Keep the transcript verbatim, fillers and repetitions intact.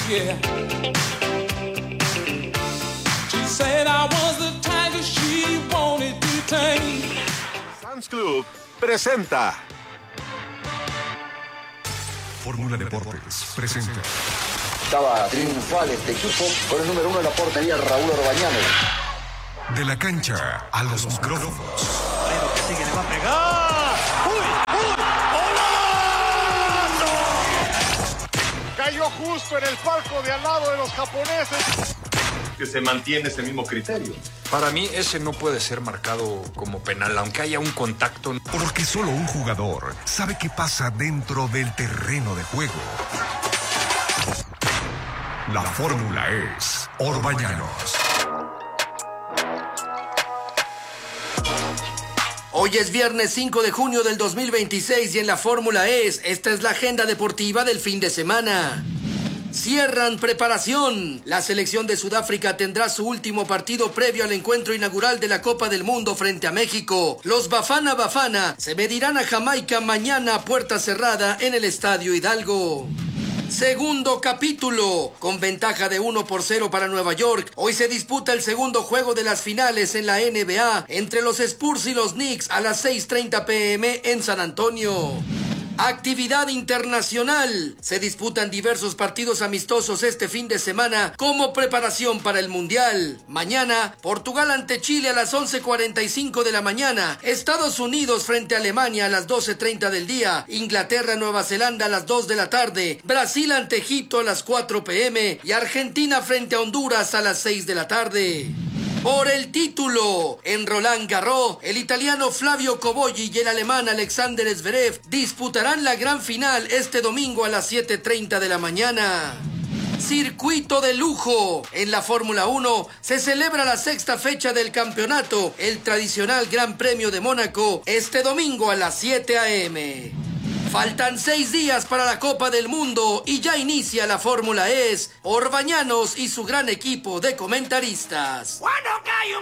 yeah. She said I was the tiger she wanted to tame. Sam's Club presenta. Fórmula Deportes presenta. Estaba triunfal este equipo con el número uno de la portería, Raúl Orbañano. De la cancha a los micrófonos. Pero que sigue, le va a pegar. ¡Uy! ¡Uy! ¡Golazo! Cayó justo en el palco de al lado de los japoneses. Que se mantiene ese mismo criterio. Para mí ese no puede ser marcado como penal, aunque haya un contacto. Porque solo un jugador sabe qué pasa dentro del terreno de juego. La fórmula es Orbañanos. Hoy es viernes cinco de junio del dos mil veintiséis y en la Fórmula E, esta es la agenda deportiva del fin de semana. Cierran preparación. La selección de Sudáfrica tendrá su último partido previo al encuentro inaugural de la Copa del Mundo frente a México. Los Bafana Bafana se medirán a Jamaica mañana a puerta cerrada en el Estadio Hidalgo. Segundo capítulo, con ventaja de uno por cero para Nueva York. Hoy se disputa el segundo juego de las finales en la N B A entre los Spurs y los Knicks a las seis treinta pm en San Antonio. Actividad internacional. Se disputan diversos partidos amistosos este fin de semana como preparación para el Mundial. Mañana, Portugal ante Chile a las once cuarenta y cinco de la mañana. Estados Unidos frente a Alemania a las doce treinta del día. Inglaterra, Nueva Zelanda a las dos de la tarde. Brasil ante Egipto a las cuatro pm. Y Argentina frente a Honduras a las seis de la tarde. Por el título, en Roland Garros, el italiano Flavio Cobolli y el alemán Alexander Zverev disputarán la gran final este domingo a las siete treinta de la mañana. Circuito de lujo. En la Fórmula uno se celebra la sexta fecha del campeonato, el tradicional Gran Premio de Mónaco, este domingo a las siete a.m. Faltan seis días para la Copa del Mundo y ya inicia la Fórmula E. Orbañanos y su gran equipo de comentaristas. ¡Bueno!